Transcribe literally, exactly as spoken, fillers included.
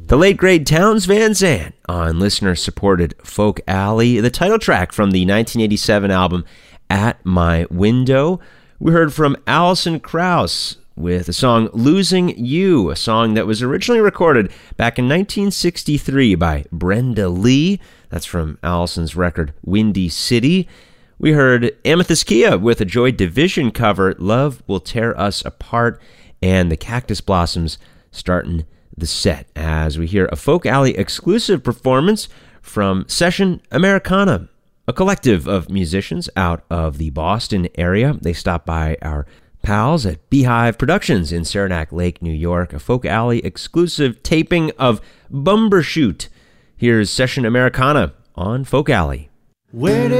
The late great Townes Van Zandt on listener-supported Folk Alley, the title track from the nineteen eighty-seven album At My Window. We heard from Alison Krauss with the song Losing You, a song that was originally recorded back in nineteen sixty-three by Brenda Lee. That's from Alison's record Windy City. We heard Amethyst Kia with a Joy Division cover, Love Will Tear Us Apart, and the Cactus Blossoms starting the set as we hear a Folk Alley exclusive performance from Session Americana, a collective of musicians out of the Boston area. They stopped by our pals at Beehive Productions in Saranac Lake, New York, a Folk Alley exclusive taping of Bumbershoot. Here's Session Americana on Folk Alley. Where did